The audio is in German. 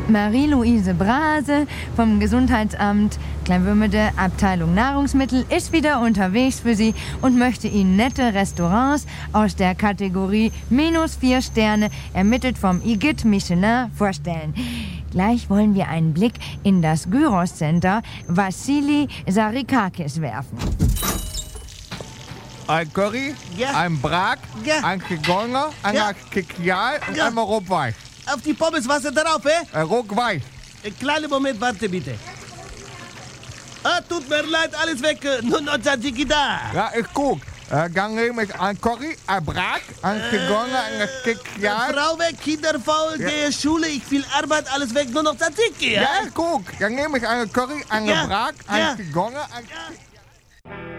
Marie-Louise Brase vom Gesundheitsamt Kleinwürmede Abteilung Nahrungsmittel ist wieder unterwegs für Sie und möchte Ihnen nette Restaurants aus der Kategorie -4 Sterne, ermittelt vom IGIT Michelin, vorstellen. Gleich wollen wir einen Blick in das Gyros-Center Vassili Sarikakis werfen. Ein Curry, Ja. ein Brak, Ja. ein Kigonga, ein Ja. Kikial und Ja. einmal Rotweich. Auf die Pommes Wasser drauf, Rotweich. Ein kleiner Moment, warte bitte. Tut mir leid, alles weg. Nur noch Tzatziki da. Ja, ich guck. Dann nehme ich ein Curry, ein Brak, ein Kigonga, ein Kikial. Frau weg, Kinder faul, Ja. gehe Schule, ich viel Arbeit, alles weg, nur noch Tzatziki, Ja, ich guck. Dann nehme ich einen Curry, einen Ja. Brak, Ja. ein Kigonga, ein